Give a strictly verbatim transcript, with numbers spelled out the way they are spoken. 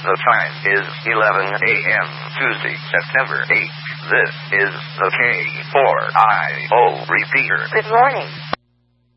The time is eleven a.m. Tuesday, September eighth. This is the K four I O repeater. Good morning.